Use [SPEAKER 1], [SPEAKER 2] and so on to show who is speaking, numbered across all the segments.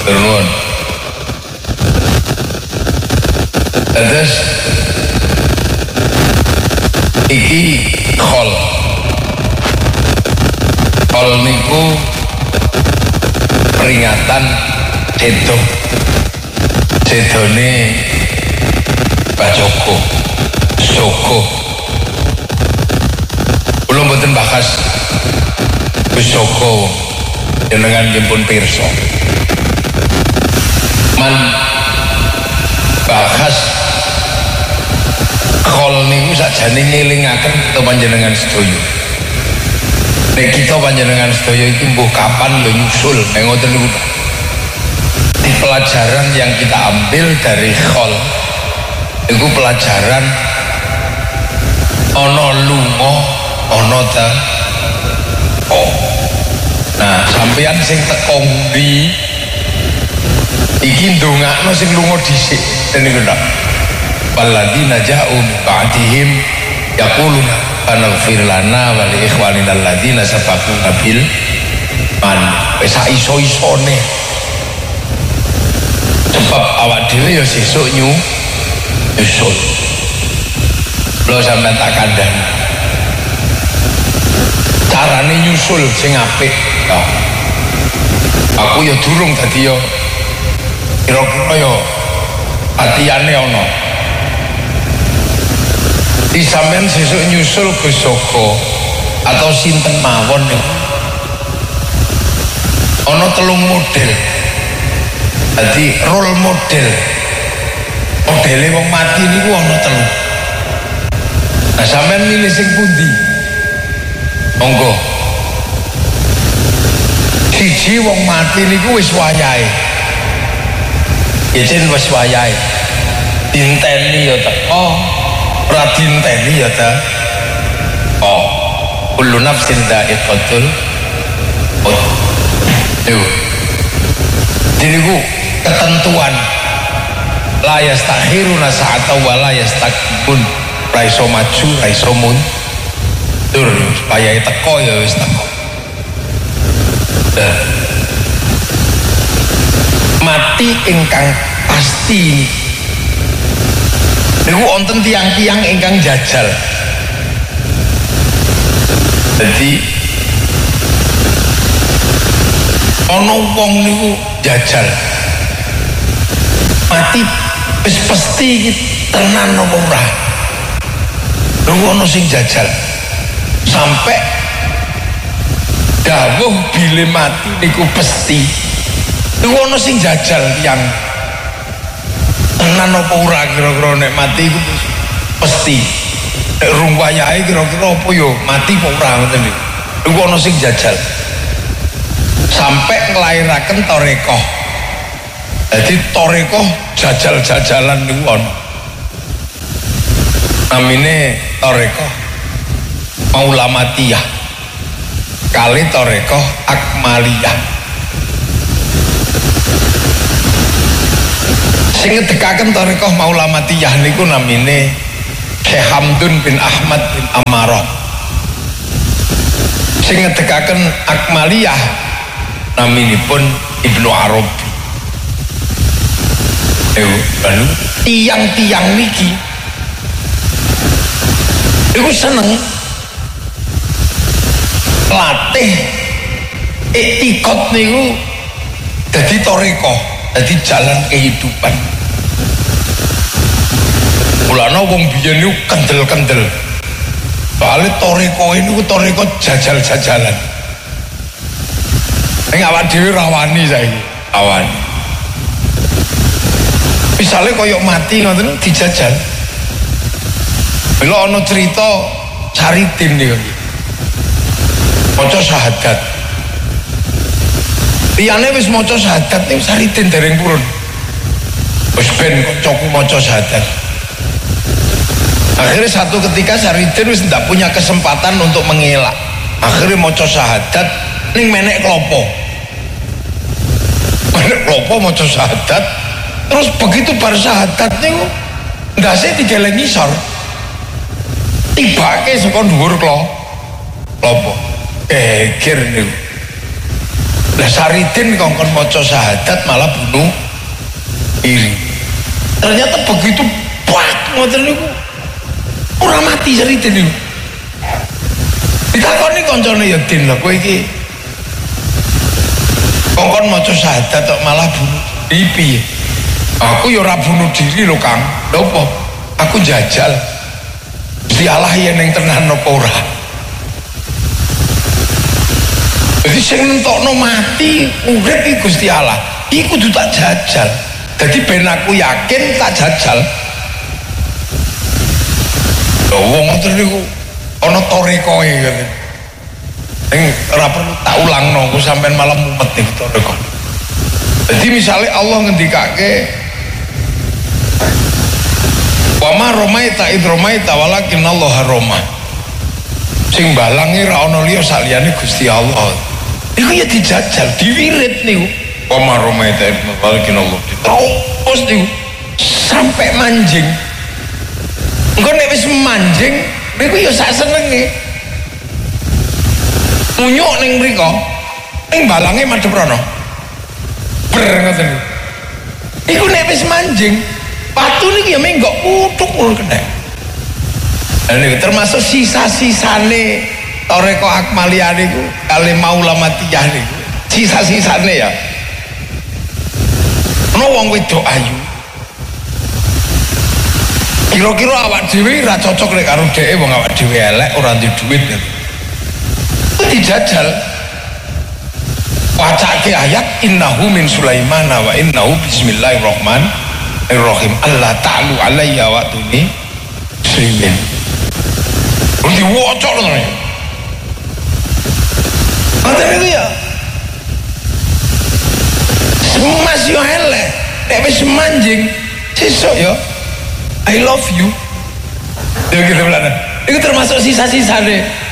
[SPEAKER 1] turun. Terus iki khol niku peringatan sedone Pak Joko belum mboten bahas Gus Joko jenengan jimpun pirsa man bahas khol niku sakjane ngelingaken kita panjenengan sedaya. Nek kita panjenengan sedaya iki mbuh kapan lho nyusul nek ngoten niku. Di pelajaran yang kita ambil dari khol itu pelajaran ana lunga ana ta oh. Nah, sampeyan sing teko ndi iki ndongakno sing lunga dhisik niku lho. Walladzina ja'u min ba'dihim yaquluna anaghfir lana wa li ikhwanina alladzina sabaquna bil iman. Wis iso-isone. Sebab awak dhewe ya sesuk nyusul. Lho sampeyan tak kandhani. Carane nyusul sing apik. Ya. Aku ya durung dadi ya kira-kira ya atiyane ana. Di sampean sesuk nyusul Gus Joko atau sinten mawon niku ana 3 model. Dadi role modele wong mati niku ana 3. Nah sampean milih sing pundi? Monggo. Siji wong mati niku wis wayahe. Yen wis wayahe. Dinteni ya teko. Ora dinteni ya ta. Oh, kullu nafsin dha'iqatul maut. Yo. Diniku ketentuan la yastakhiruna sa'ata wa la yastaqdimun. Ra iso maju, ra iso mundur. Supaya teko ya wis teko. Mati ingkang pasti niku wonten tiang-tiang ingkang jajal. Jadi ana wong niku jajal. Mati wis pasti iki tenan apa ora. Niku ana sing jajal. Sampai dawuh bile mati niku pasti. Niku ana sing jajal tiyang tenan apa ora kira-kira nek mati iku pasti. Nek rung wayahe kira-kira apa yo mati apa ora ngoten niku. Niku ana sing jajal. Sampai nglairaken tarekoh. Jadi tarekoh jajal-jajalan niku ana. Namine tarekoh Maulamatiyah. Kali tarekoh Akmaliyah. Sing ngedekaken tarekoh Maulamatiyah niku namine Syekh Hamdun bin Ahmad bin Amarah. Sing ngedekaken Akmaliyah naminipun Ibnu Arabi. Lalu tiang-tiang niki iku seneng latih etikot niku dadi tarekoh, dadi jalan kehidupan. Mulane wong biyen niku kendel-kendel. Soale tarekoh niku tarekoh jajal-jajalan. Ning awak dhewe rawani saiki, awani. Misale koyo mati ngoten dijajal. Bila ana cerita Saridin niku. Maca syahadat. Liyane wis maca syahadat niku Saridin dereng purun. Wis ben kancaku maca syahadat. Akhirnya satu ketika Saridin wis ndak punya kesempatan untuk mengelak. Akhirnya maca syahadat ning menek klopo. Menek klopo maca syahadat. Terus begitu bar syahadat niku ndase digeleng ngisor. Tibake saka dhuwur klopo. Geger niku. Lah Saridin kongkon maca syahadat malah bunuh diri. Ternyata begitu pak ngoten niku ora mati Saridin niku. Ditakoni kancane ya Din, lho kowe iki kongkon maca syahadat kok malah bunuh diri piye? Aku ya ora bunuh diri lho Kang. Lha apa? Aku jajal. Gusti Allah yen ning tenan apa ora? Jadi sing nentokno mati urip iki Gusti Allah. Iku kudu tak jajal. Jadi ben aku yakin tak jajal. Lho wong ngoten niku ana torekoe ngene. Ning ora perlu tak ulangno, aku sampean malah mumet iki toreko. Jadi misalnya Allah ngendikake wa ma romaita id romaita walakin Allah haroma. Sing balangi ra ana liya saliyane Gusti Allah. Iku ya dijajal, diwirid niku. Wa ma romaita id walakin Allah. Terus niku sampai manjing. Engko nek wis manjing niku ya sak senenge. Munyuk ning mriko, ning balange madhep rono. Ber ngoten. Iku nek wis manjing, watu niki ya menggok utuk ngono kena. Lah niku termasuk sisa-sisane toreko akmaliyah niku kali maulamatiyah niku. Sisa-sisane ya. Ono wong wedok ayu. Kira-kira awak dhewe ra cocok nek karo dheke wong awak dhewe elek ora duwe duit. Dijajal. Wacake ayat innahu min Sulaiman wa innahu bismillahirrahmanirrahim Allah ta'lu alayya wa tuni muslimin. Undi wocok lho. Ngoten niku ya. Mas yo elek, nek wis manjing sesuk yo I love you. Yo gitu belana. Iku termasuk sisa-sisane.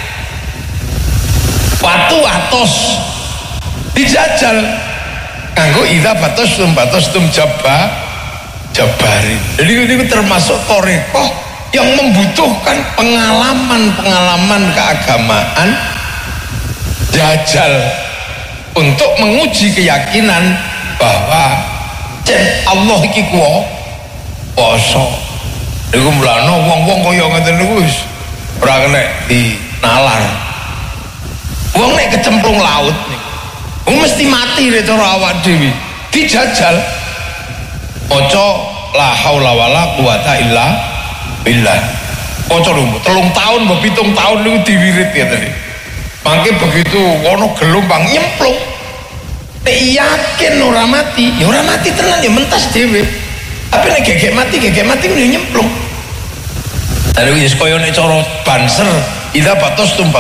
[SPEAKER 1] Watu atos dijajal kanggo idza batastum jabarin. Jadi itu termasuk torekoh yang membutuhkan pengalaman keagamaan jajal untuk menguji keyakinan bahwa Allah iki kuwasa. Niku mulane wong-wong kaya ngoten niku wis ora kena dinalar. Wong nek kecemplung laut niku mesti mati rek cara awak dhewe. Dijajal maca la haula wala quwata illa billah. Maca lho 3 tahun mbok 7 tahun niku diwirid ya tadi. Mangke begitu ono gelombang nyemplung. Nek yakin ora mati, ya ora mati tenan ya mentas dhewe. Tapi nek gegek mati ku nyemplung. Lalu wis koyo nek cara banser, idza batastum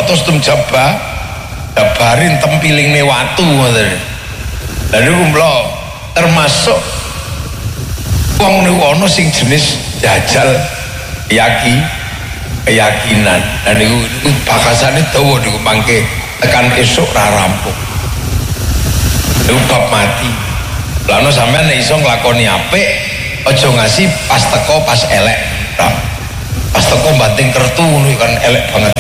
[SPEAKER 1] jabarin tempilingne watu ngoten. Lah niku mlo termasuk wong niku ana sing jenis jajal keyakinan. Lah niku bakasane dawa niku mangke tekan esuk ra rampung. Niku bab mati. Lah ana sampean nek iso nglakoni apik aja ngasih pas teko pas elek. Pas teko banting kertu ngono kan elek banget.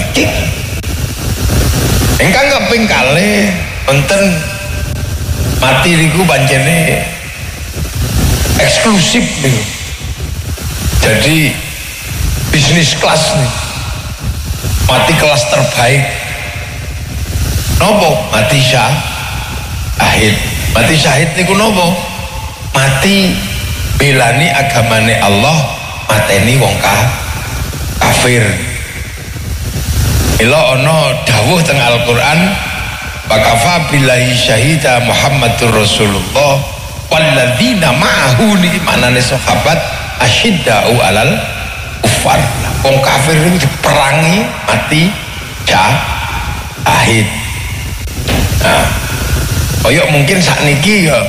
[SPEAKER 1] Engkang kaping kalih wonten mati niku pancene eksklusif niku. Jadi bisnis kelas nih. Mati kelas terbaik. Nopo? Mati syahid. Mati syahid niku nopo? Mati belani agamane Allah, mateni wong kafir. Ila ono dawuh teng Al-Qur'an wakafa billahi syahida Muhammadur Rasulullah walladzina ma'ahu niki manane sahabat asyidda'u alal kufar. Wong kafir itu diperangi mati syahid. Nah, koyok mungkin sakniki ya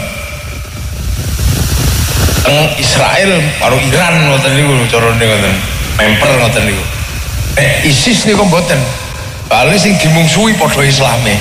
[SPEAKER 1] teng Israel karo Iran ngoten niku carane ngoten. Memper ngoten niku. ISIS niku mboten. Bali sing dimungsuhi padha Islame.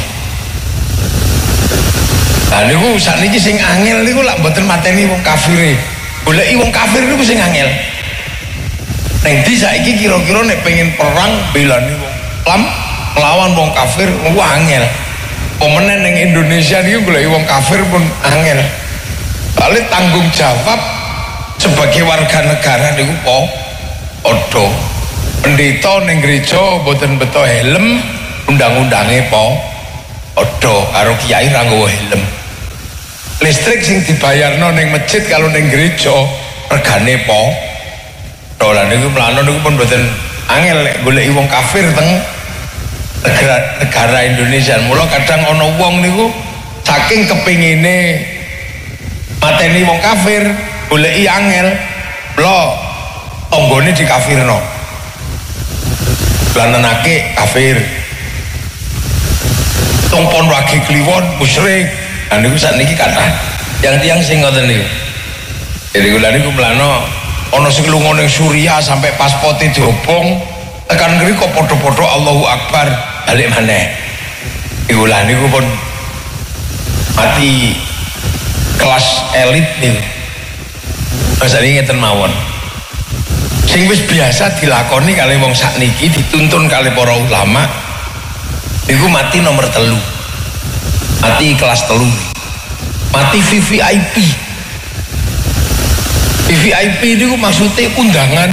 [SPEAKER 1] Lah niku sakniki sing angel niku lak mboten mateni wong kafire. Goleki wong kafir niku sing angel. Ning ndi saiki kira-kira nek pengen perang belani wong Islam melawan wong kafir niku angel. Pemenang yang Indonesia ini golek wong kafir pun angel. Kali tanggung jawab sebagai warga negara niku padha. Pendeta ning gereja mboten beto helm, undang-undange padha karo kiai ra nggawa helm. Listrik sing dibayarno ning masjid kalau ning gereja regane padha. Lah niku mlane niku pun mboten angel goleki wong kafir teng negara Indonesia. Mula kadang ana wong niku saking kepingine mateni wong kafir goleki angel, lho tanggane dikafirno. Lananake kafir. Tongpon wage kliwon musyrik. Lah niku sakniki kathah yang sing ngoten niku. Jadi kula niku mlano ana sing lunga ning Suriah sampai pasporte diobong, tekan ngri kok padha-padha Allahu Akbar balik maneh. Iku lah niku pun mati kelas elit niku. Masane ngeten mawon. Sing wis biasa dilakoni kali wong sakniki dituntun kali para ulama niku mati nomor 3. Mati kelas 3. Mati VVIP. VVIP niku maksudnya undangan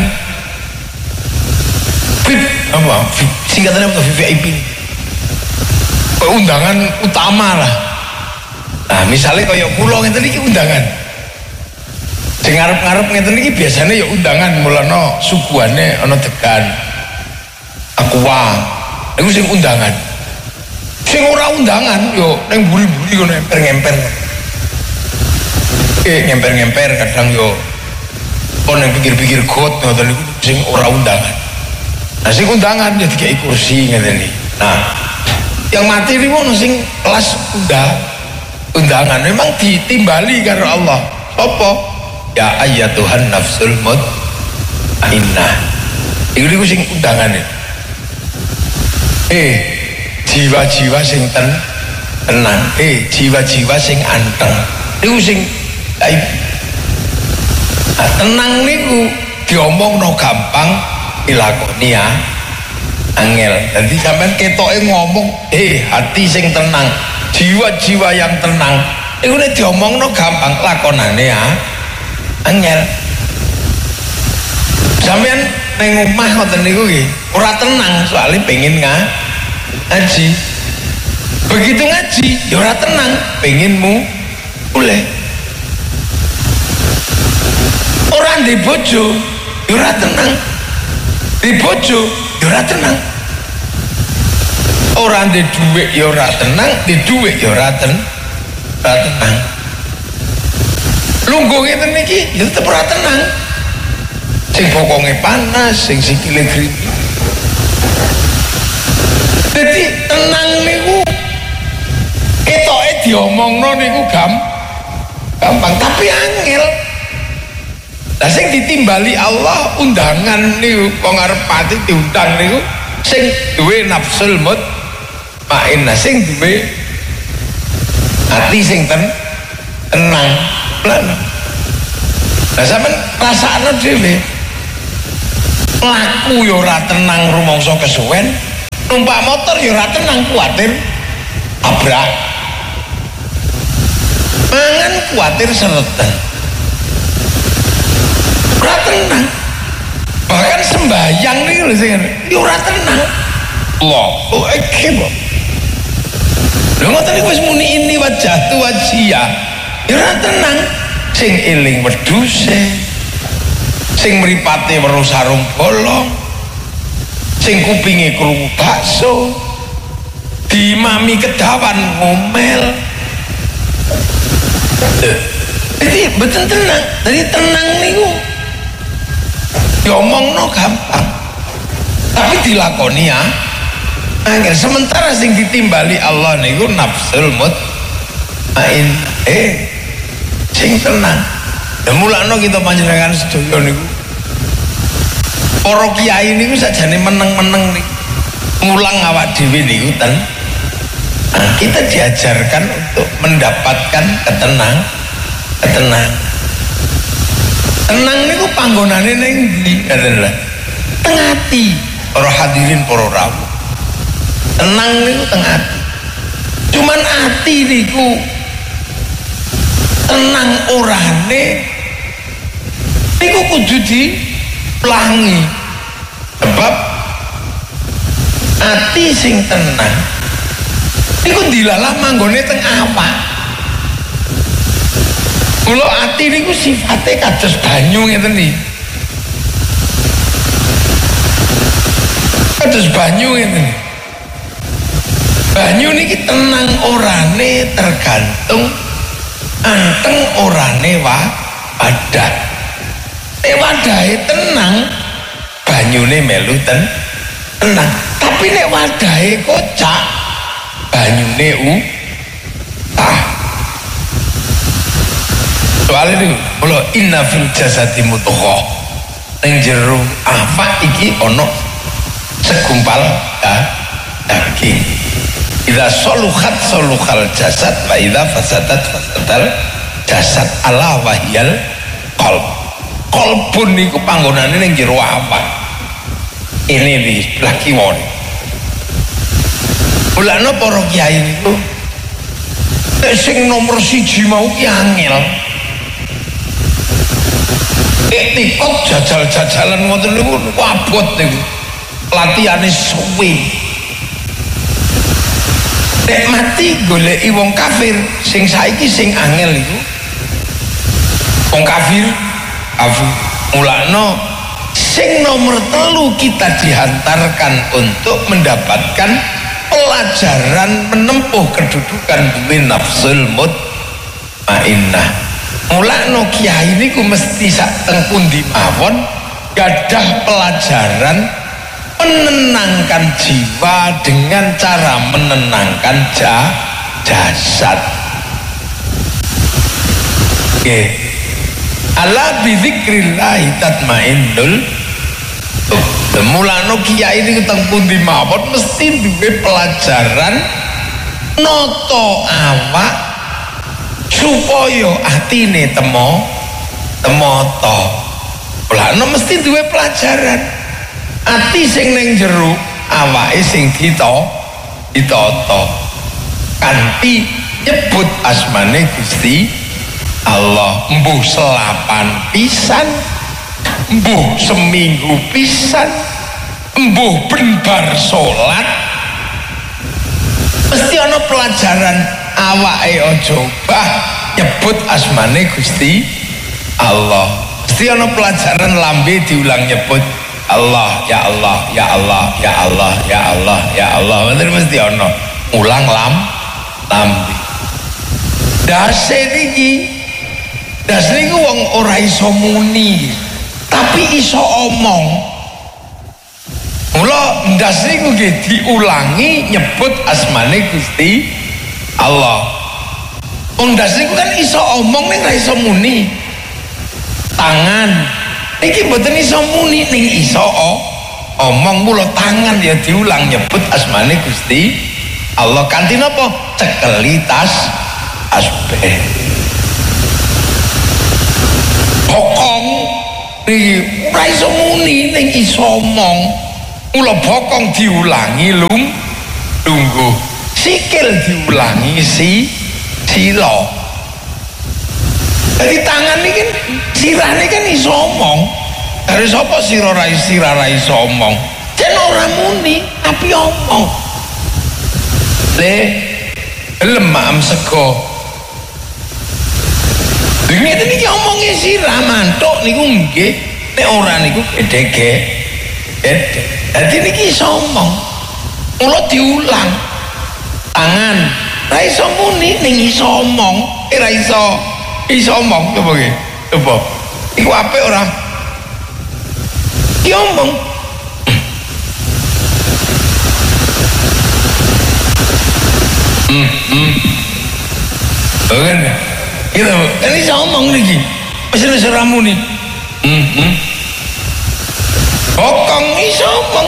[SPEAKER 1] VIP apa? Singkatannya apa VVIP? Undangan utama lah. Nah, misalnya kaya kula ngeten iki undangan. Sing ngarep-ngarep ngeten iki biasanya ya undangan mulane suguhane ana degan. Aqua. Iku sing undangan. Sing ora undangan yo ning buri-buri ngono emper-emper. Ngemper-ngemper kadang yo kon ning pikir-pikir got ngoten niku sing ora undangan. Nah sing undangan ya dikai kursi ngeten iki. Nah, yang mati niku ono sing kelas undangan memang ditimbali karo Allah. Apa? Ya ayyatuhan nafsul mutmainnah. Iku niku sing undangane. Jiwa-jiwa sing tenang. Jiwa-jiwa sing anteng. Niku sing tenang niku diomongno gampang, dilakoni ya angel. Jadi sampean ketoke ngomong, hati sing tenang, jiwa-jiwa yang tenang. Iku nek diomongno gampang, lakonane ya angel. Sampean ning omah ngoten niku nggih, ora tenang soalnya pengen ngaji. Begitu ngaji, ya ora tenang, pengenmu boleh. Orang di bojo, ya ora tenang. Di bojo, ya ora tenang. Orang di duit, ya ora tenang. Di duit, ya ora tenang. Lungguh ngeten niki, ya tetep ora tenang. Sing bokonge panas, sing sikile kripi. Jadi tenang niku ketoke diomongno niku gampang, tapi angel. Lah sing ditimbali Allah undangan niku wong arep pati diundang niku sing duwe nafsul mutmainnah, sing duwe ati sing tenang. Lah sampean rasakno dhewe. Laku ya ora tenang rumangsa kesuwen, numpak motor ya ora tenang kuwatir abrak. Mangan kuwatir sereten. Ora tenang. Bahkan sembahyang nih lho sing ora tenang. Allahu akbar. Lha ngoten niku wis muni ini wajah tu wajia. Ya ora tenang. Sing eling wedhuse. Sing mripate weruh sarung bolong. Sing kupinge krungu bakso. Diimami kedawan ngomel. Jadi betul tenang. Jadi tenang niku diomongno gampang, tapi dilakoni ya angel. Sementara sing ditimbali Allah niku nafsul mutmainnah, sing tenang. Ya mulakno kita panjenengan sedaya niku para kiai niku sakjane meneng-meneng niku mulang awak dhewe niku kita diajarkan untuk mendapatkan ketenangan. Tenang niku panggonane ning ndi? Adalah teng ati. Para hadirin para rawuh. Tenang niku teng ati. Cuman ati niku tenang orane niku kudu dipelangi, sebab ati sing tenang niku dilalah manggone teng awak. Mula ati niku sifate kados banyu ngeten iki. Kados banyu ngeten. Banyu niki tenang orane tergantung anteng orane wadah. Nek wadahe tenang, banyune melu tenang. Tapi nek wadahe kocak, banyune soalnya itu mula inna fil jasadi mudghah, ning jero awak iki ana segumpal daging. Idza soluhat soluhal jasad wa idza fasadat fasadal jasad ala wahyal qalb. Qalbun niku panggonane ning jero awak. Ini di sebelah kiwa. Mulane para kiai niku nek sing nomor 1 mau ki angel. Tikot jajal-jajalan ngoten niku abot niku. Latihane suwe. Nek mati goleki wong kafir, sing saiki sing angel iku wong kafir. Mulane sing nomor 3 kita dihantarkan untuk mendapatkan pelajaran menempuh kedudukan duwe nafsul mutmainnah. Mulane kiai niku mesti sak teng pundi mawon gadah pelajaran menenangkan jiwa dengan cara menenangkan jasad. Oke. Ala bi dzikrillah tatmainnul. Mulane kiai niku teng pundi mawon mesti duwe pelajaran noto awak supaya atine temoto. Mulane mesti duwe pelajaran. Ati sing ning jero awake sing ditata kanthi nyebut asmane Gusti Allah, mbuh selapan pisan, mbuh seminggu pisan, mbuh benbar salat, mesti ana pelajaran awake aja obah nyebut asmane Gusti Allah. Mesti ana pelajaran lambe diulang nyebut Allah, ya Allah, ya Allah, ya Allah, ya Allah, ya Allah. Mesti ana ulang lambe. Dase niki wong ora iso muni, tapi iso omong. Mula ndas niku nggih diulangi nyebut asmane Gusti Allah. Wong ndas niku kan iso omong ning ora iso muni. Tangan niki mboten iso muni ning iso omong. Mula tangan ya diulang nyebut asmane Gusti Allah. Kanthi napa? Cekeli tasbih. Bokong niki ora iso muni ning iso omong. Mula bokong diulangi lungguh. Sikil diulangi sila. Jadi tangan ini kan sirahnya kan iso omong. Dari sapa sira ra iso omong? Jen ora muni tapi omong. Lemam sego. Ngene iki omonge sirah mantuk niku nggih, nek ora niku gedhe. Dadi niki iso omong. Mula diulang. Tangan ra iso muni ning iso omong, ora iso omong coba nggih. Coba. Iku apik ora? Ki omong. Oke. Gitu, kan iso omong niki. Wis ora muni. Bokong iso omong.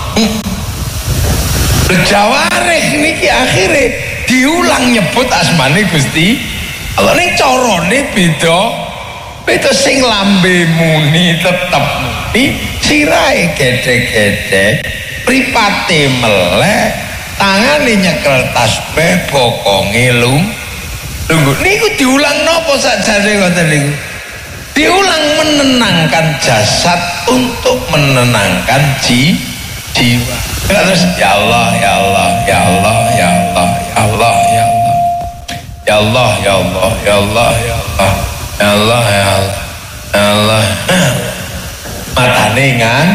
[SPEAKER 1] Jawareh niki akhirnya diulang nyebut asmane Gusti Allah. Ning carane beda sing lambe muni tetep muni, sirahe gedhe-gedhe, mripate melek, tangane nyekel tasbih bokonge lungguh niku diulang napa sakjane ngoten niku diulang menenangkan jasad untuk menenangkan jiwa. Terus ya Allah ya Allah ya Allah ya Allah ya Allah ya Allah ya Allah ya Allah ya Allah ya Allah ya Allah ya Allah ya Allah matane ngan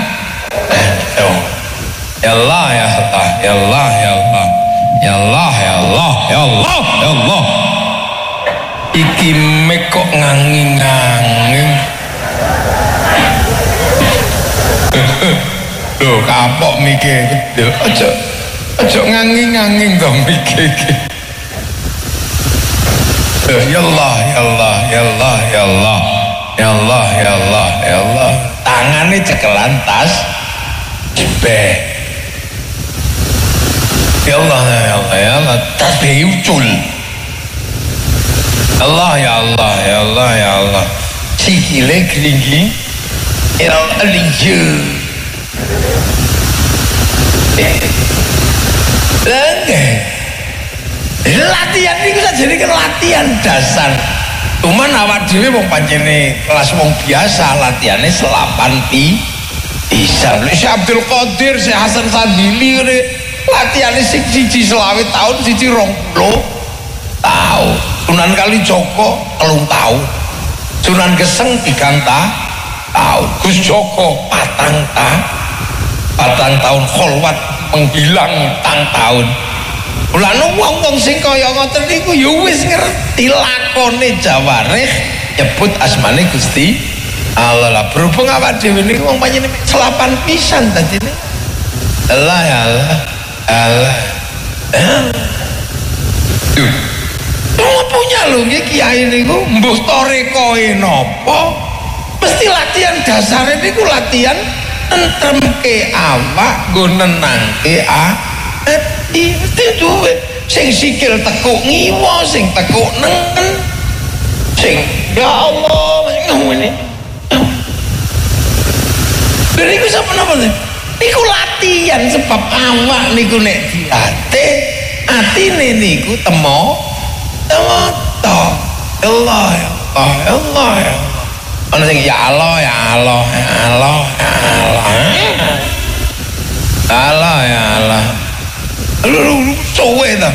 [SPEAKER 1] ya Allah ya Allah ya Allah ya Allah ya Allah ya Allah ya Allah ya Allah iki mekok nganging-nganging loh kapok mikir aja nganging-nganging dong mikir ya Allah ya Allah ya Allah ya Allah ya Allah ya Allah ya Allah tangannya cekelan tas jebeh ya Allah ya Allah ya Allah tasbih ucul Allah ya Allah ya Allah ya Allah sikile gringgi ya Allah liye latihan ini saja jadi latihan dasar cuman awak dhewe wong pancene kelas wong biasa latihannya selapan bisa si Abdul Qadir si Hasan Sadili latihannya siji selawe tahun siji 20 tahun Sunan Kalijaga 3 tahun Sunan Geseng 3 tahun Gus Joko 4 tahun kholwat menghilang 4 tahun Mulane wong-wong sing kaya ngoten niku ya wis ngerti lakone jawareh nyebut asmane Gusti Allah lah. Berhubung awak dhewe niku wong panjenengan selapan pisan dadine. Allah ya Allah. Allah. Punya lho nggih kiai niku mbuh torekoe napa mesti latihan dasare niku latihan nentremke awak nggo nenangke ati mesti duwe sing sikil tekuk ngiwa sing tekuk nengen sing ya Allah ngene niku sapa niku latihan sebab awak niku nek dilatih atine niku temo Allah ya Allah ya Allah ya ana sing ya Allah ya Allah ya Allah ya Allah Allah ya Allah lu suwe ta.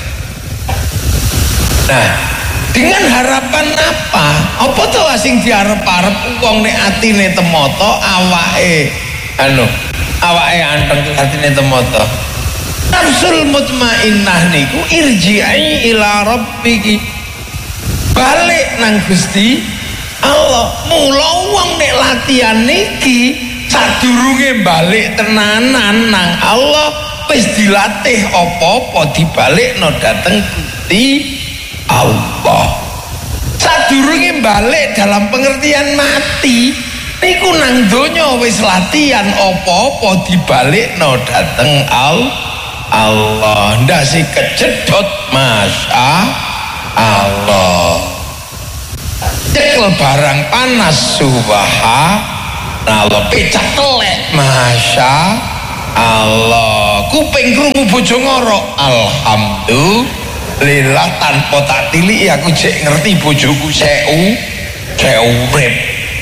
[SPEAKER 1] Nah dengan harapan apa tuh sing diarep-arep wong nek atine temoto awake anteng atine temoto nafsul mutmainnah niku irji'i ila rabbiki balik nang Gusti Allah. Mula wong nek latihan niki sadurunge balik tenanan nang Allah wis dilatih apa-apa dibalikno dateng Gusti Allah. Sadurunge balik dalam pengertian mati niku nang donya wis latihan apa-apa dibalikno dateng Allah. Ndase kejedot masya Allah cekel barang panas subhanallah pecah telek masya Allah kuping krungu bojo ngorok alhamdulillah tanpa tak tiliki aku jek ngerti bojoku seu urip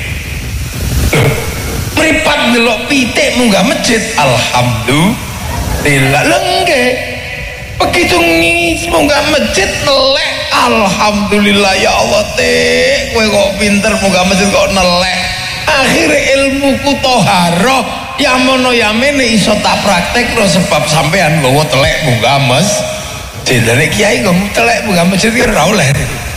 [SPEAKER 1] mripat ndelok pitik munggah masjid alhamdulillah lengge begitu munggah masjid nelek alhamdulillah ya Allah kowe kok pinter munggah masjid kok nelek akhirnya ilmuku toharoh ya mono ya mene iso tak praktek loh sebab sampean nggawa telek munggah masjid dari kiai nggawa telek munggah masjid ki ora oleh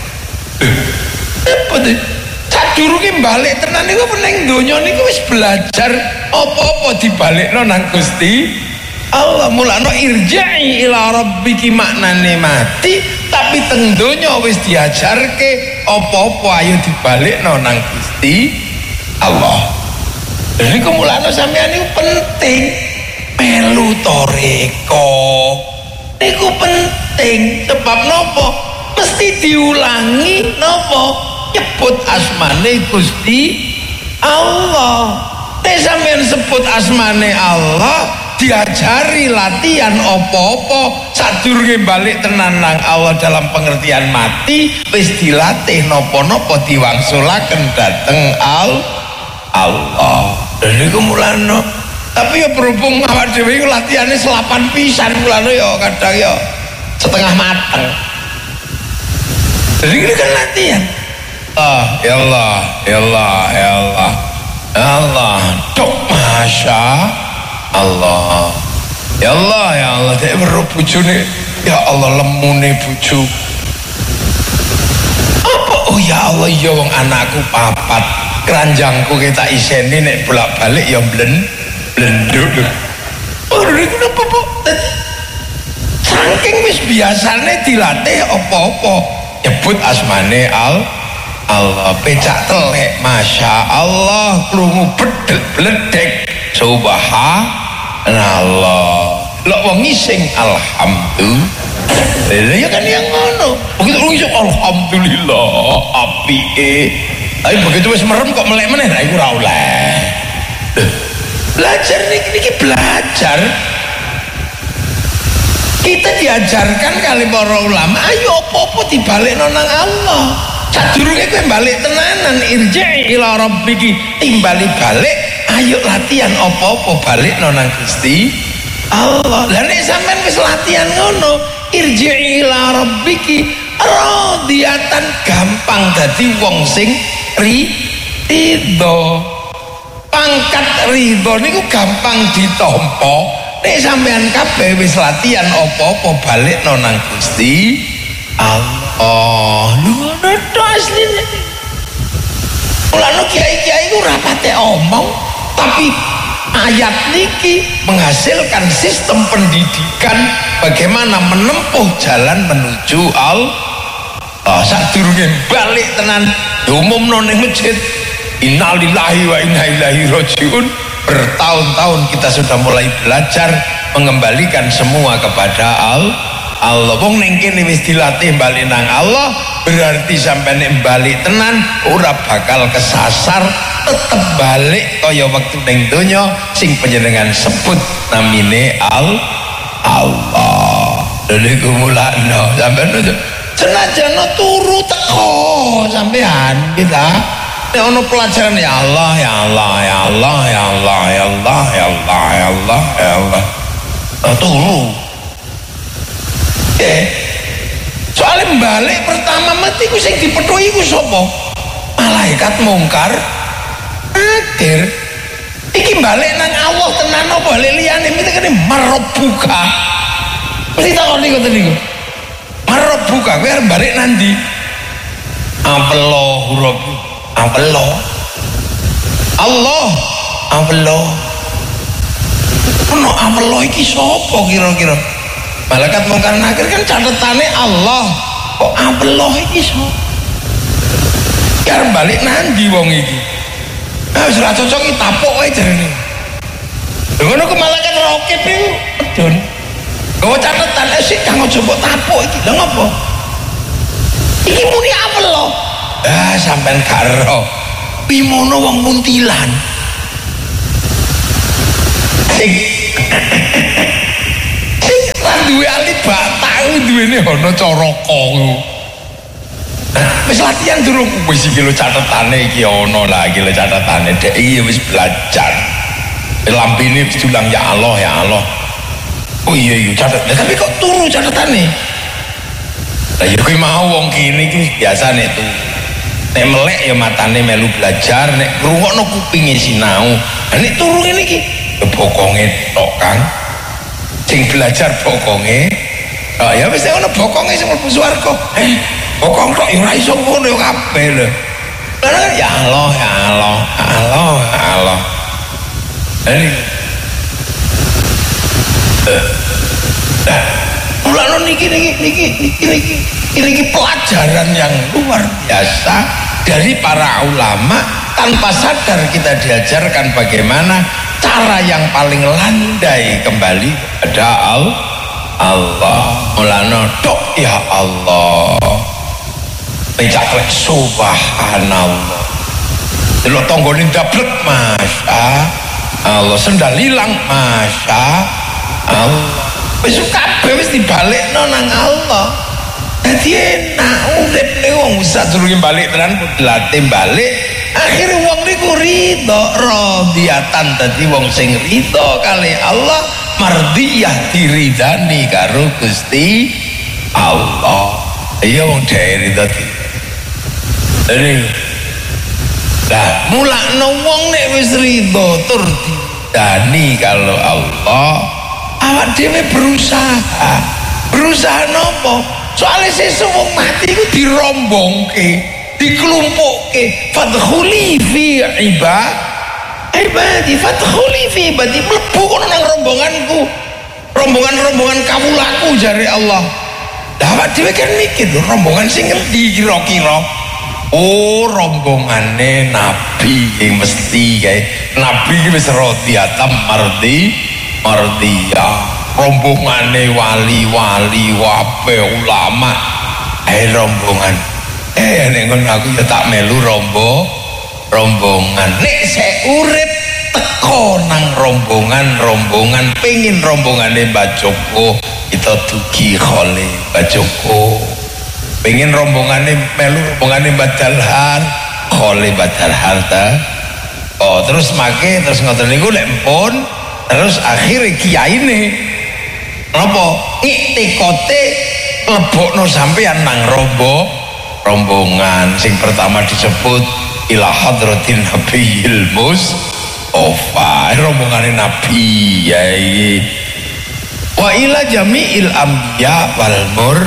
[SPEAKER 1] apa tuh sadurunge balik tenan niku peneng donya niku wis belajar apa-apa dibalikno nang Gusti Allah. Mulane irja'i ila rabbiki maknane mati tapi teng donya wis diajarke apa-apa ayo dibalikno nang Gusti Allah. Jadi mulane sampean niku penting melu toreko niku penting sebab nopo mesti diulangi nopo nyebut asmane Gusti Allah. Nek sampean sebut asmane Allah diajari latihan opo-opo sadurunge balik tenan nang Allah dalam pengertian mati wis dilatih nopo-nopo diwangsulaken dateng Allah. Dan iku mulane tapi ya berhubung awak dhewe iku latihane selapan pisan mulane ya kadang ya setengah mateng. Jadi ini kan latihan. Ya Allah, ya Allah, ya Allah, ya Allah, dok masya Allah, ya Allah, ya Allah, dia weruh bojone, ya Allah lemune bojo. Apa? Oh ya Allah, ya wong anakku papat, keranjangku kita iseni nek bolak-balik ya blenduk. Oh, ini kenapa po? Saking wis biasane dilatih apa-apa, nyebut asmane Allah, pecak telek, masya Allah, krungu bledek, subhanallah. Lok wong ngising alhamdulillah. Ya kan yang ngono. Begitu ngising alhamdulillah, apike. Tapi begitu wis merem kok melek meneh, nah iku ora oleh. Belajar niki belajar. Kita diajarkan kali para ulama, ayo apa-apa dibalekno nang Allah. Sadurunge kowe balik tenanan, irji'i ila rabbiki, timbali balik, ayo latihan apa-apa balekno nang Gusti Allah. Lah nek sampean wis latihan ngono, irji'i ila rabbiki, radiyatan gampang dadi wong sing ridho. Pangkat ridho niku gampang ditampa. Nek sampean kabeh wis latihan apa-apa balekno nang Gusti Allah. Lho ngono to asline. Mulane kiai-kiai ku ora pate omong, tapi ayat niki menghasilkan sistem pendidikan bagaimana menempuh jalan menuju Allah. Sadurunge balik tenan diumumno ning masjid, innalillahi wa inna ilaihi rajiun. Bertahun-tahun kita sudah mulai belajar mengembalikan semua kepada Allah. Wong ning kene wis dilatih bali nang Allah, berarti sampai nek balik tenan ora bakal kesasar, tetep balik kaya wektu ning donya sing panjenengan sebut namine Allah. Lha iku mulane sampean senajan turu teko sampean kita nek ono pelajaran ya Allah ya Allah ya Allah ya Allah ya Allah ya Allah ya Allah ya Allah turu soalnya balik pertama mati ku sing dipethuhi ku sapa? Malaikat mungkar nakir. Iki balik nang Allah tenan apa balik liyane mesti kene marbuka. Mesti takon niku niku. Marbuka kowe arep balik nandi? Allahu Rabb. Allah. Ono Allah iki sapa kira-kira? Malaikat mungkar nakir kan catetane Allah. Kok Allah iki sapa? Arep balik nandi wong iki? Ah wis ora cocok iki tapuk wae jarene. Lha ngono ku malaikat rokit niku medun. Gawa catetan sik kang aja mbok tapuk iki. Lha ngopo? Iki muni Allah. Ah sampean karo pimono wong muntilan sing duwe ali batak duwene ana caraka. Wis latihan durung wis iki lho catetane iki ana lah iki lho catetane dek iki wis belajar. Lampine diulang ya Allah ya Allah. Oh iya catet. Tapi kok turu catetane? Lah ya kuwi mau wong kene iki biasane tuh. Nek melek ya matane melu belajar, nek ngrungokno kupinge sinau. Lah nek turu ngene iki ya bokonge tok Kang. Sing belajar bokonge. Oh ya wis ono bokonge sing mlebu swarga. Bokong tok ya ora iso ngono ya kabeh lho. Lah ya Allah ya Allah, Allah Allah. Ini mulane niki pelajaran yang luar biasa dari para ulama. Tanpa sadar kita diajarkan bagaimana cara yang paling landai kembali kepada Allah. Mulane tok ya Allah. Pecak subhanallah. Delok tanggane ndablek Mas. Allah. Sendal hilang, masya Allah. Wis kabeh wis dibalekno nang Allah. Dadi enak urip niku wong sadurunge balik tenan dilatih balik. Akhire wong niku ridho, radiyatan, dadi wong sing ridho kali Allah, mardiyah, diridani karo Gusti Allah. Iya wong dhewe ridho. Jadi lah mulakno wong nek wis ridho tur didani kalau Allah, awak dhewe berusaha nopo? Soalnya sesuk wong mati iku dirombongke, dikelumpukke. Fadkhuli fi ibadi, fadkhuli fi ibadi, mlebu kono nang rombonganku, rombongan kawulaku jare Allah. Lah awak dhewe kan mikir lho, rombongan sing ngendi kira-kira? Oh, rombongane nabi yang mesti kae. Nabi iki wis radhiyatam mardiyah. Rombongane wali-wali, wape ulama. Rombongan. Nek ngono aku ya tak melu rombongan. Nek sik urip teko nang rombongan pengin rombongane Mbah Joko, kita dugi khole Mbah Joko. Pengen rombongannya melu rombongannya badalhar khole badalhar ta. Oh terus make terus ngoten niku lek empun terus akhirnya kiyaine napa iktikote lebokno sampeyan nang rombongan sing pertama disebut ila hadratin nabiyil mustofa, rombongane nabi ya wa ila jami'il anbiya wal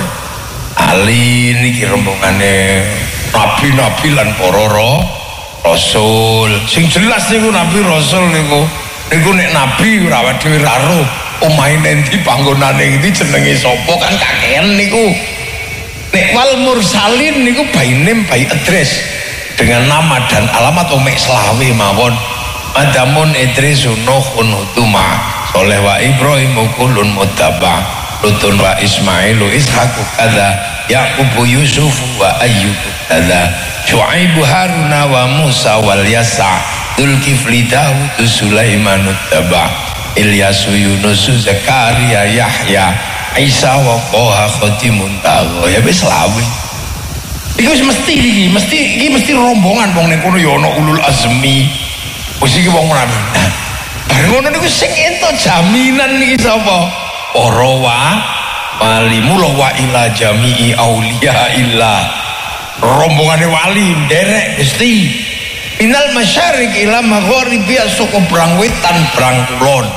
[SPEAKER 1] ali niki rombongane nabi-nabi lan para rasul. Sing jelas niku nabi rasul niku nek nabi ora dhewe karo omahe endi panggonane iki jenenge sapa kan kakean niku. Nek wal mursalin niku by name by address dengan nama dan alamat umek selawe mawon. Adamun Idrisun Nuhun Hutuma Soleh wa Ibrahim kulun muttaba Lutun wa Ismailu Ishaqu kada Yaqubu Yusufu wa Ayyubu kada Syu'aibu Haruna wa Musa wal Yasa Dzulkifli Dawud Sulaiman uttaba Ilyasu Yunusu Zakaria Yahya Isa wa Qoha Khotimun Tagho. Ya wis lawe iku mesti rombongan wong ning kono ya ana ulul azmi. Wis iki wong nabi. Bareng ngono niku sing entuk jaminan niki sapa? Para wali mula wa ila jami'i auliya illa. Rombongane wali nderek mesti. Minal masyariq ila magharibi saka brang wetan brang kulon.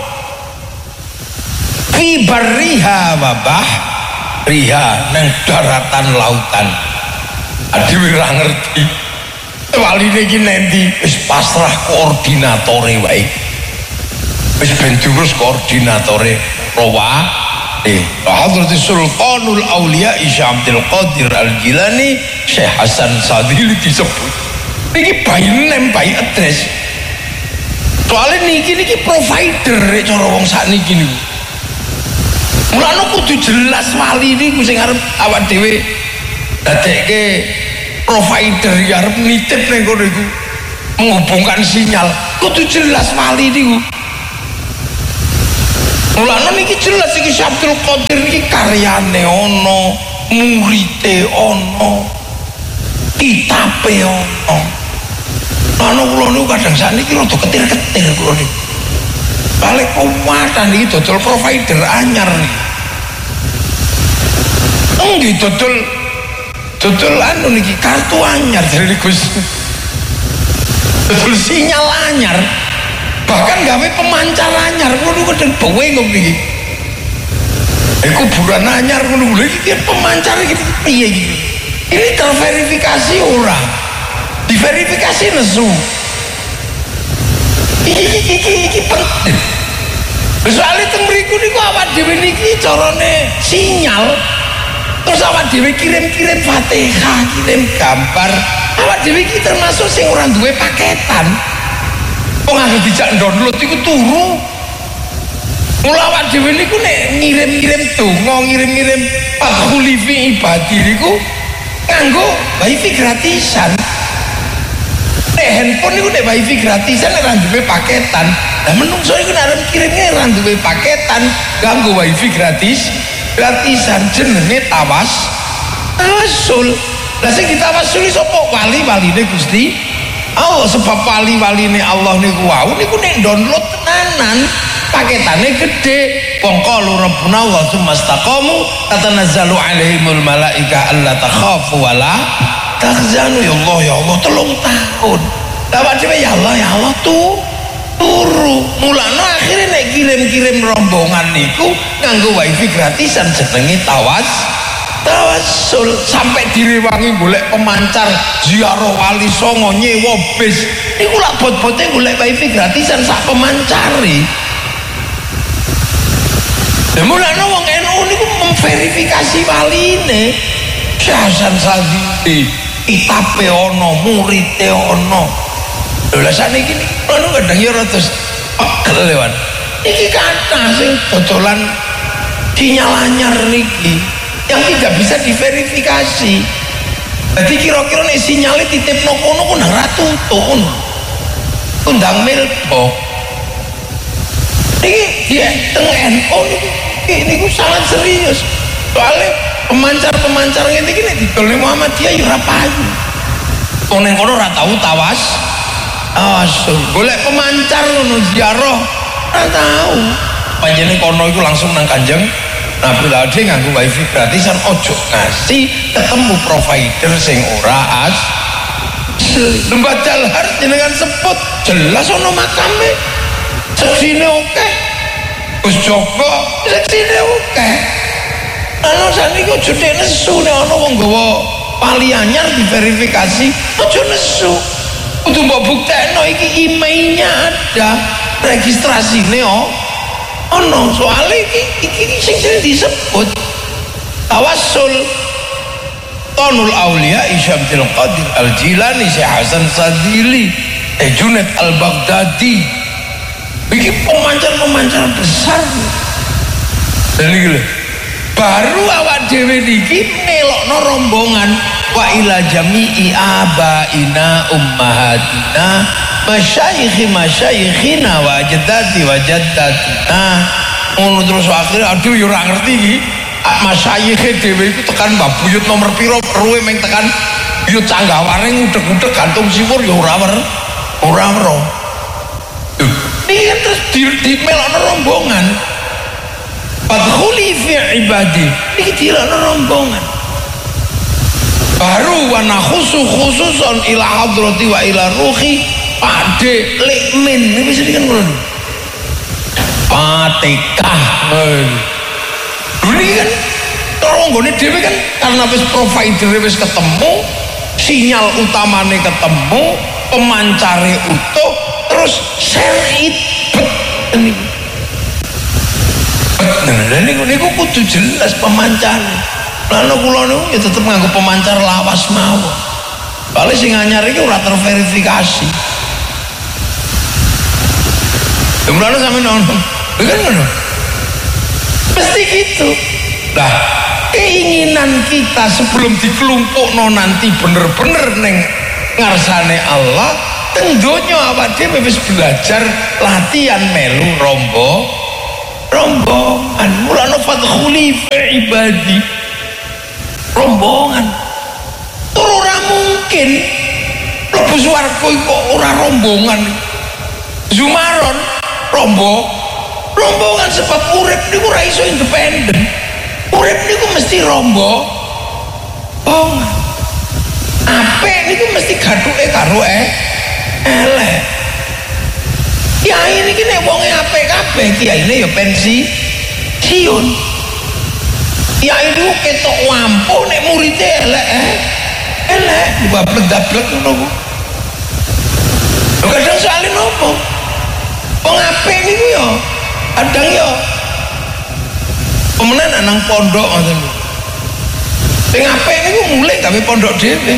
[SPEAKER 1] Fi barriha wa bahriha nang daratan lautan. Adewe ora ngerti. Wali iki nendi wis pasrah koordinatore wae. Wis ben diurus koordinatore rawa. Hadrat Sultanul Auliya Syekh Abdul Qadir Al-Jilani Syekh Hasan Sadili disebut. Niki by name by address. Soale niki provider cara wong sakniki niku. Mulane kudu jelas wali niku sing arep awak dhewe dadekke provider ya arep nitip ning kono iku menghubungkan sinyal kudu jelas wali niku. Mulane niki jelas iki Abdul Qadir niki karyane ana, murite ana, kitabe ana. Ana kula niku kadang sakniki rada ketir-ketir kula niku. Balik kuwatan iki dodol provider anyar niki. Nggih dodol anu niki kartu anyar dari Gus. Dodol sinyal anyar. Bahkan gawe pemancar anyar ngono kadang bengok niki. Kuburan anyar ngono lho iki pemancar iki piye iki? Ini terverifikasi ora? Diverifikasi nesu. Iki penting. Soalnya teng mriku niku awak dhewe niki carane sinyal. Terus awak dhewe kirim-kirim Fatihah, kirim gambar. Awak dhewe iki termasuk sing ora duwe paketan. Wong anggere dijak download iku turu. Mula awak dhewe niku nek ngirim-ngirim donga, ngirim-ngirim fadkhuli fi ibadi niku nganggo wifi gratisan. nek handphone niku nek wifi gratisan ora duwe paketan. Lah menungso iku nek arep kirimnya ora duwe paketan, ganggo wifi gratisan jenenge tawasul. Lah sing ditawasuli sapa? Wali-waline Gusti Allah. Sebab wali-waline Allah niku wau niku nek download tenanan paketane gede. Wong qalu rabbuna wa tsumma istaqamu tatanazzalu alaihimul malaika alla takhafu wala tahzanu. Ya Allah 3 tahun. Lah dhewe ya Allah turu. Mulane akhirnya nek kirim-kirim rombongan niku nganggo wifi gratisan jenenge tawasul. Sampai direwangi golek pemancar ziarah wali songo nyewa bis niku lak bot-bote golek wifi gratisan sak pemancari. Mulane wong NU niku memverifikasi waline. Syekh Hasan Sadzili kitabe ana, murite ana. Lha sakniki anu kadang ya rada pegel lewan. Iki kathah sing dodolan sinyal anyar niki yang tidak bisa diverifikasi. Jadi kira-kira nek sinyale titipno kono ku nang ratu tuh. Undang mailbox. Iki teng NU niku sangat serius. Soalnya pemancar ngene iki nek didol Muhammadiyah ya ora payu. Wong ning kono ora tau tawasul. Golek pemancar ngono ziarah ora tau. Panjenengan kono iku langsung nang Kanjeng Nabi Lade nganggo wifi gratisan, ojo ngasih ketemu provider sing ora Lembah Dalhar jenengan sebut jelas ono makame. Seksine oke. Gus Joko seksine oke. Ana saniki ojo nesu nek ana wong nggawa pali anyar diverifikasi, ojo nesu. Kudu mbok buktekno iki emailnya ada, registrasine ono. Soalnya iki sing disebut tawasul. Tanul Aulia Isyamtil Qadir Al-Jilani, Syekh Hasan Sadzili, Junaid Al-Baghdadi. Iki pemancar besar. Dan iki baru awak dhewe niki nelokno rombongan wa ila jami'i abaina ummahatina masyaykhina wa jaddatina. Ngono terus akhirnya aduh ya ora ngerti iki. Masyayikhe dhewe iku tekan Mbah Buyut nomor piro perluwe meng tekan yo Canggaware ngudeg-ngudeg gantung siwur ya ora weruh. Iki terus dimelokno rombongan. Fadkhuli fi ibadi. Iki dilokno rombongan. Baru wa khususon ila hadrati wa ila ruhi Pakde Lekmin. Ini bisa dikan ngono. Fatihah. Ini kan toronggone dhewe kan karena wis provider wis ketemu, sinyal utamane ketemu, pemancare utuh, terus share niku kudu jelas pemancare. Lalu kula niku ya tetep nganggo pemancar lawas mawon. Kali sing anyar iki ora terverifikasi. Kemudian sampe nonton, kan ngono. Mesti gitu. Nah, keinginan kita sebelum dikelompokno nanti bener-bener neng ngarsane Allah, teng donya awak dhewe wis belajar latihan melu rombongan. Mulane fadkhuli fi ibadi. Rombongan. Ora mungkin mlebu swarga kok ora rombongan. Zumaron rombongan sebab urip niku ora iso independen. Urip niku mesti rombongan. Apik niku mesti gathuke karo elek. Kiai niki nek wonge apik kabeh, kiyaine ya pensiun. Kiai niku ketok wampuh nek muridé elek dibablek-dablek ngono. Kadang soalé nopo? Wong apik niku ya kadang ya pemenan nang pondok ngoten. Sing apik niku mulai gawe pondok dhewe.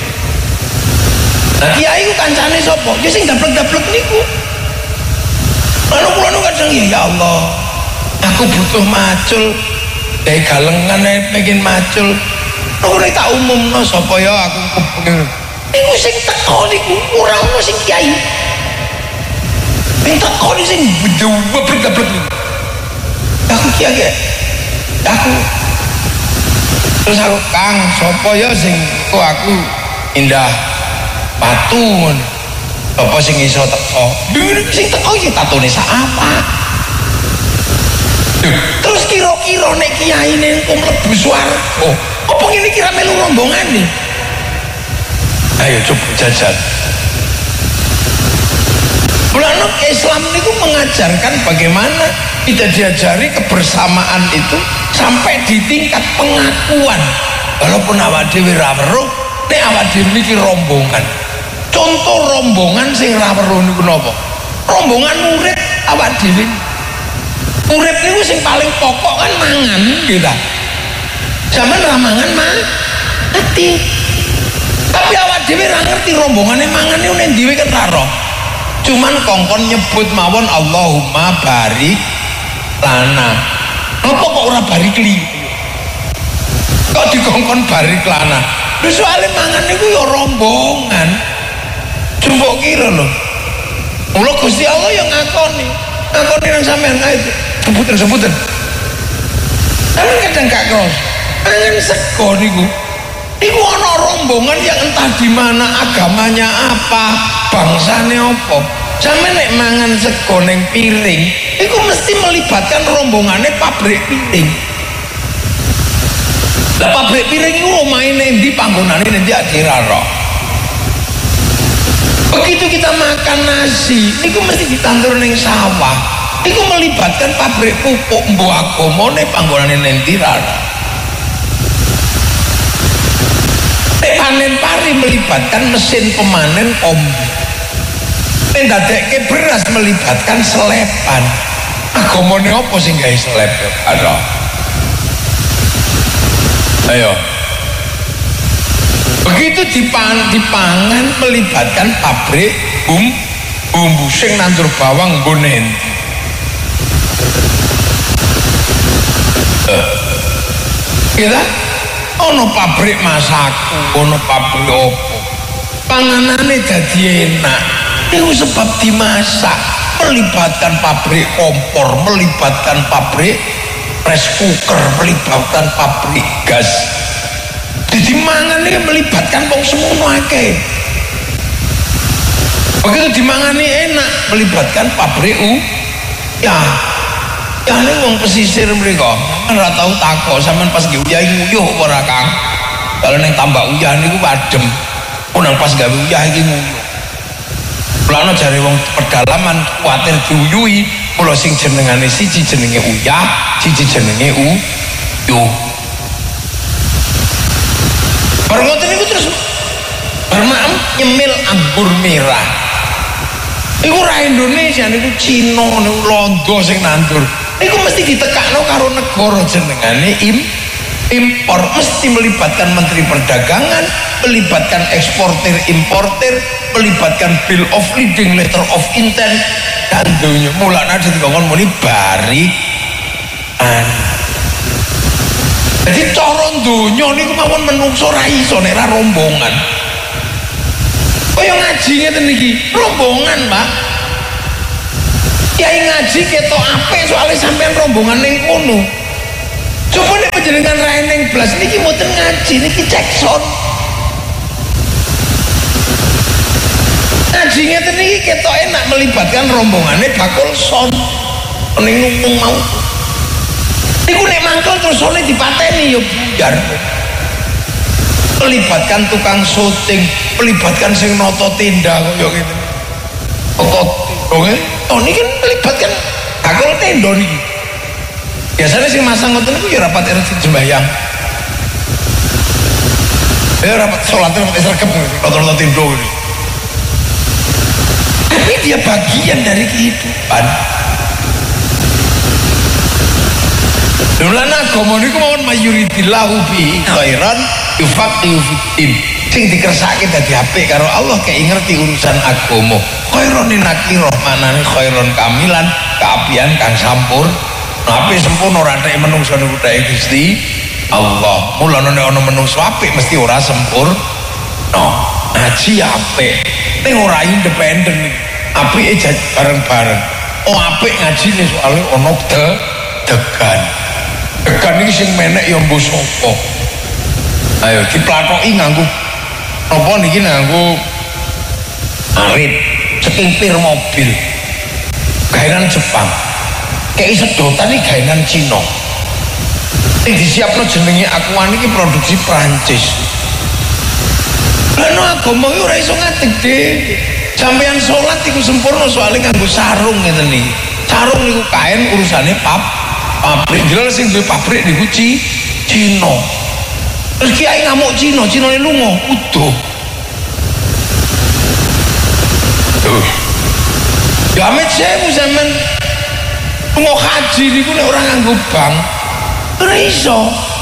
[SPEAKER 1] Lah kiai ku kancane sapa? Ya sing dablek-dablek niku. Lalu kula nu kadang ya Allah, aku butuh macul. Kayak galengan pengen macul. Ora tak umumno sapa ya aku kepengin. niku sing teko niku ora ono sing kiai. Sing teko niku sing beblek-beblek niku. Aku kiai. Aku terus aku Kang sapa ya sing kok aku indah patun apa sing iso teko sing teko iki tatune sak apa terus kira-kira nek kiyaine engko mlebu swarga apa ngene kira melu rombongan nih ayo coba jajal. Ulama Islam itu mengajarkan bagaimana kita diajari kebersamaan itu sampai di tingkat pengakuan. Walaupun awak dhewe ra weruh, nek awak dhewe iki rombongan. Contoh rombongan sing ra weruh niku napa? Rombongan murid awak dhewe. Urip niku sing paling pokok kan mangan gitu. Zaman ra mangan mati. Tapi awak dhewe ra ngerti rombongane mangan niku nek dhewe kan ra roh. Cuman kongkon nyebut mawon Allahumma barik lana. Apa kok ora barik li? Kok dikongkon barik lana? Lha soalé mangan niku ya rombongan. Jumbo kira lho. Mula Gusti Allah yang ngakoni nang sampean ae sebutan. Tapi kadang gak kros. Mangan sego niku. Iku ana rombongan yang entah di mana agamanya apa, bangsane apa. Sampe nek mangan sego ning piring, iku mesti melibatkan rombongane pabrik piring. Lah pabrik piring iku omahe endi, panggonane endi ora ro. Begitu kita makan nasi, iku mesti ditandur ning sawah. Iku melibatkan pabrik pupuk mbok agamane panggonane endi ora ro. Panen pari melibatkan mesin pemanen kombi. Ndadekke beras melibatkan selepan. Agamane apa sing gawe selep ya? Ayo. Begitu dipangan melibatkan pabrik bumbu sing nandur bawang nggon endi. Kira ono pabrik masaku, ono pabrik opo. Panganane dadi enak. Itu sebab dimasak, melibatkan pabrik kompor, melibatkan pabrik rice cooker, melibatkan pabrik gas. Jadi mangan ini melibatkan wong semono akeh. Begitu dimangani enak, melibatkan pabrik ya ini wong pesisir mereka kan ora tau takok sampean pas nggih uyah nguyuh apa ora Kang. Kalau ning tambak uyah niku adem. Nang pas gawe uyah iki nguyuh. Mulane jare wong pedalaman kuwatir diuyuhi, mula sing jenengane siji jenenge uyah, siji jenenge uyuh. Bareng ngoten niku terus bermaem nyemil anggur merah. Iku ora Indonesia niku Cina niku Londo sing nandur. Iku mesti ditekakno karo negara jenengane impor, mesti melibatkan menteri perdagangan, melibatkan eksportir importir, melibatkan bill of lading, letter of intent dan dunya. Mulane dikongkon muni barikan. Jadi cara dunya niku mawon menungso ra iso nek ra rombongan. Kaya ngaji ngeten iki, rombongan, Pak. Kiai ngaji ketok apik soalnya sampean rombongan ning kono. Coba nek panjenengan ra ning blas niki mboten ngaji, niki cek sound. Ngaji ngeten iki ketok enak melibatkan rombongane bakul sound. Ning ngomong mau. Niku nek mangkel terus sone dipateni ya buyar. Melibatkan tukang syuting, melibatkan sing noto tenda kaya ngene. Oh ini kan melibatkan bakul tenda niki. Biasanya sing masang ngoten niku ya rapat RT sembahyang. Ya rapat salat rapat sergep noto tenda ini. Tapi dia bagian dari kehidupan. Mulane agama niku mawon mayuridillahu bihi khairan yufaqihu fiddin. Sing dikersake dadi apik karo Allah kei ngerti urusan agama. Khairon nakirah manane khairon kamilan, kaapian kang sampur. Apik sempurna ora entek menungso niku tek Gusti Allah. Mulane nek ana menungso apik mesti ora sempurna. ngaji apik ning ora independen apike bareng-bareng. Oh apik ngajine soalnya ana degan iki sing menek ya mbok sapa. Ayo diplathoki nganggo apa niki nganggo arit saking pir mobil gawean Jepang kayak sedotan iki gawean Cina sing disiapno jenenge Aquan iki produksi Prancis. Lah no agama iki ora iso ngadeg dhewe. Sampeyan salat iku sempurna soalnya nganggo sarung ngeten niki. Sarung niku kain urusane pabrik. Jelas sing duwe pabrik niku Cina. Terus kiai ngamuk Cinane lunga utuh. Ya amit sewu sampean lunga haji niku nek ora nganggo bank ora iso.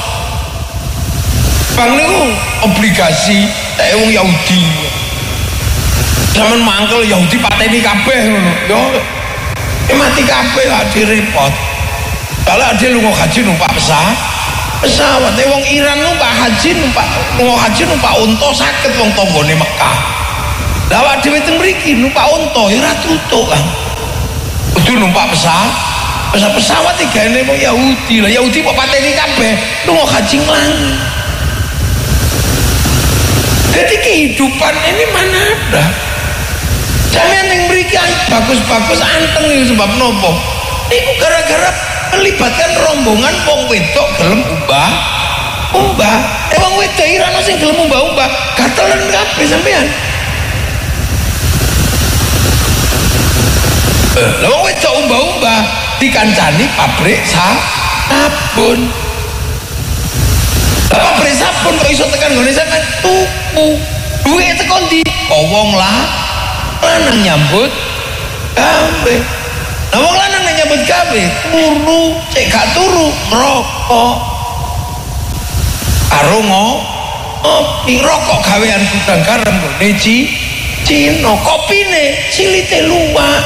[SPEAKER 1] Bank niku obligasi tak wong Yahudi. Sampeyan mangkel Yahudi pateni kabeh ngono. Ya mati kabeh lah direpot. Kalau ada lunga haji numpak pesawat wong Iran numpak haji numpak unta sakit wong tanggane Mekah. Lah awak dhewe teng mriki numpak unta ya ora tutuk kan. Kudu numpak pesawat iki gaene wong Yahudi. Lah Yahudi kok pateni kabeh lunga haji nglangi. Jadi kehidupan ini mana ada? Sampeyan ning mriki bagus-bagus anteng iki sebab nopo? Iku gara-gara melibatkan rombongan wong wedok gelem umbah. Wong wedok Iran sing gelem umbah gatelen kabeh sampean. Lah wong wedok umbah dikancani pabrik sabun. Lah pabrik sabun kok iso tekan nggone sampean tuku. Duwe teko ndi? Wong lanang nyambut gawe. Nah wong lanang nyambut gawe turu, cek gak turu ngerokok. Karo ngopi rokok gawean gudang garam nggone Cina, kopine silite luwak.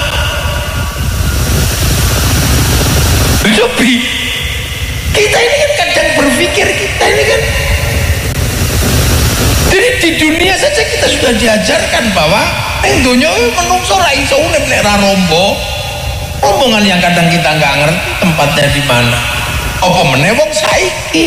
[SPEAKER 1] Tapi kita ini kan kadang berpikir kita ini kan, jadi di dunia saja kita sudah diajarkan bahwa dunia menungso ra iso urip nek ra rombongan yang kadang kita nggak ngerti tempatnya di mana. Apa meneh wong saiki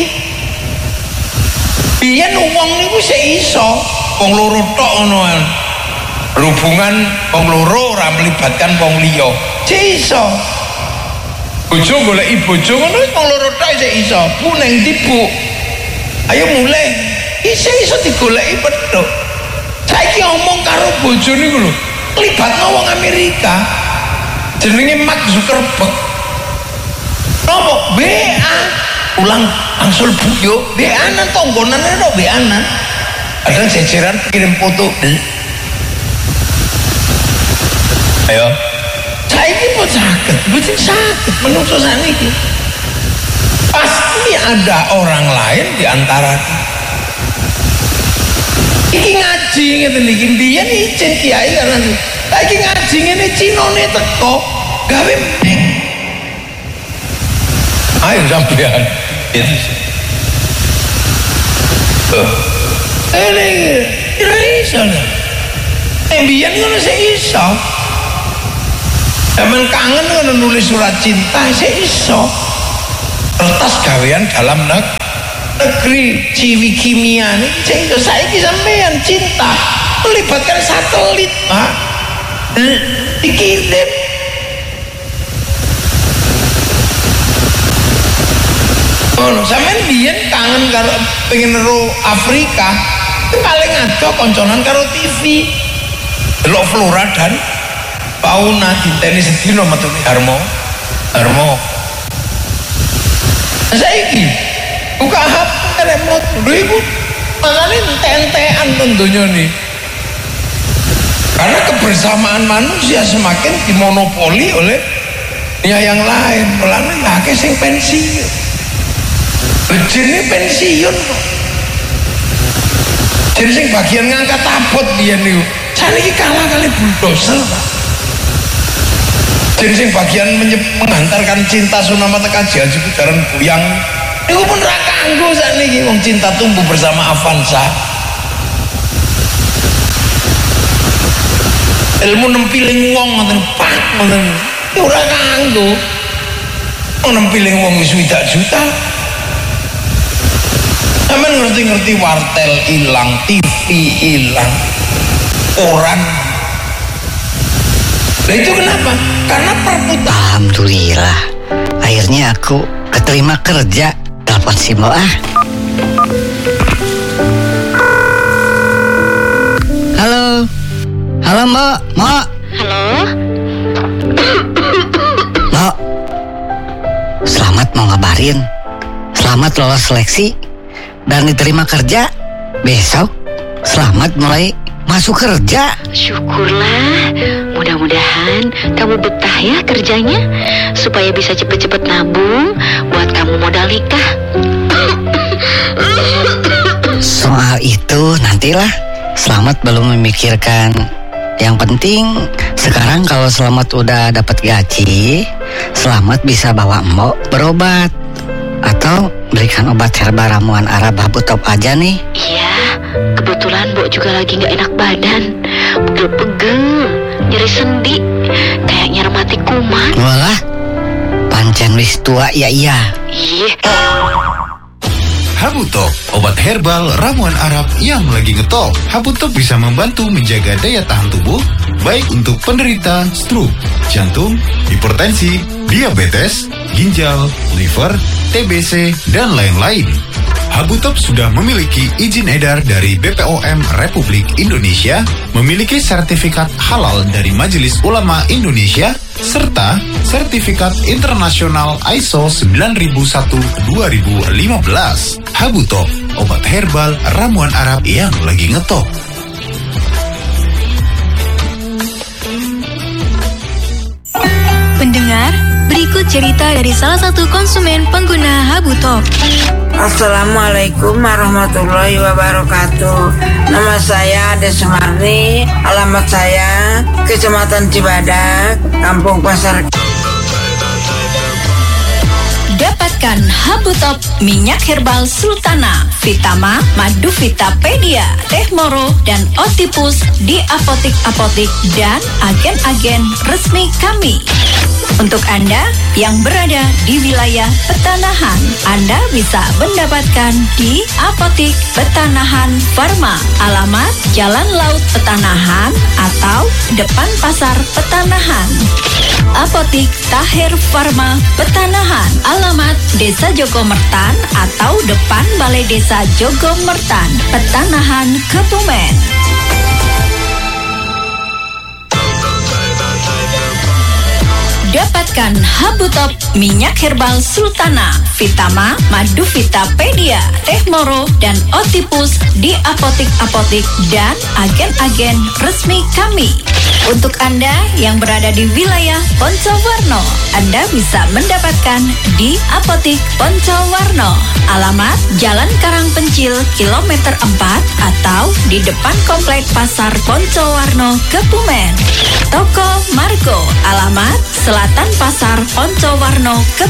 [SPEAKER 1] biyen wong niku sik iso wong loro tok ngono hubungan wong loro ora melibatkan wong liya sik iso. Bojo goleki bojo ngono wong loro tok sik iso. Bu neng ndi Bu? Ayo mulai. Iso digoleki pedhok. Saiki ngomong karo bojo niku lho, libatno wong Amerika. Jenenge Mark Zuckerberg. Nopo WA ulang angsul Bu yo WA-nan tonggonan ora WA-nan. Ada jejeran kirim foto. Ayo. Saiki pun sakit, mesti sakit menungso saniki. Pasti ada orang lain di antara kita. Iki ngaji ngeten iki mbiyen izin kiai kan. Saiki ngaji ngene Cinane teko gawe mek. Ayo sampean. Itu. Ini iso. Mbiyen ngono sik iso. Zaman kangen ngono nulis surat cinta sik iso. Kertas gawean dalam negeri ciwi kimia nih sehingga saiki sampean cinta melibatkan satelit Pak dikirim sampean biyen kangen karo pengen ro Afrika paling ado konconan karo TV delok flora dan fauna dinteni sedina metu Harmo saiki buka HP remote ribu makanya ente-entean tentunya nih karena kebersamaan manusia semakin dimonopoli oleh yang lain melana ya sing pensiun jenenge pensiun jadi sing bagian ngangkat abot biyen niku saniki kalah kali bulldozer Pak. Jadi sing bagian mengantarkan cinta Sunama teka Haji Jaran Buyang itu pun ra kanggo sakniki wong cinta tumbuh bersama Avanza. ilmu nempiling wong ngoten pak ngoten ora kanggo nempiling wong wis 2 juta. Sampeyan ngerti-ngerti wartel ilang, TV ilang, koran. Nah itu kenapa? Karena perputaran.
[SPEAKER 2] Alhamdulillah, akhirnya aku keterima kerja. Telepon si Mo ah. Halo, halo Mo.
[SPEAKER 3] Halo?
[SPEAKER 2] Mo, selamat mau ngabarin. Selamat lolos seleksi dan diterima kerja. Besok selamat mulai masuk kerja.
[SPEAKER 3] Syukurlah, mudah-mudahan kamu betah ya kerjanya, supaya bisa cepet-cepet nabung buat kamu modal nikah.
[SPEAKER 2] Soal itu nantilah. Selamat belum memikirkan. Yang penting sekarang kalau Selamat udah dapat gaji, Selamat bisa bawa Mbok berobat atau berikan obat herbal ramuan Arab Habutop aja nih.
[SPEAKER 3] Iya, kebetulan Mbok juga lagi gak enak badan, pegel-pegel, nyeri sendi, kayaknya rematik kuman.
[SPEAKER 2] Walah, pancen wis tua ya iya.
[SPEAKER 3] Iya.
[SPEAKER 4] Habutop, obat herbal ramuan Arab yang lagi ngetop. Habutop bisa membantu menjaga daya tahan tubuh, baik untuk penderita stroke, jantung, hipertensi, diabetes, ginjal, liver, TBC, dan lain-lain. Habutop sudah memiliki izin edar dari BPOM Republik Indonesia, memiliki sertifikat halal dari Majelis Ulama Indonesia, serta sertifikat internasional ISO 9001-2015. Habutop, obat herbal ramuan Arab yang lagi ngetop.
[SPEAKER 5] Pendengar, berikut cerita dari salah satu konsumen pengguna Habutop.
[SPEAKER 6] Assalamualaikum warahmatullahi wabarakatuh. Nama saya Ade Sumarni, alamat saya Kecamatan Cibadak, Kampung Pasar.
[SPEAKER 5] Dapatkan Habutop, minyak herbal Sultana, Vitama, Madu Vitapedia, Teh Moro, dan Otipus di apotik-apotik dan agen-agen resmi kami. Untuk Anda yang berada di wilayah Petanahan, Anda bisa mendapatkan di Apotik Petanahan Farma, alamat Jalan Laut Petanahan atau depan Pasar Petanahan. Apotik Tahir Farma Petanahan, alamat Desa Jogomertan atau depan Balai Desa Jogomertan, Petanahan, Kebumen. Dapatkan Habutop, minyak herbal Sultana, Vitama, Madu Vitapedia, Teh Moro, dan Otipus di apotik-apotik dan agen-agen resmi kami. Untuk Anda yang berada di wilayah Poncowarno, Anda bisa mendapatkan di Apotik Poncowarno, alamat Jalan Karangpencil kilometer 4 atau di depan Komplek Pasar Poncowarno, Kebumen. Toko Margo, alamat Selatan Pasar Poncowarno, Kebumen.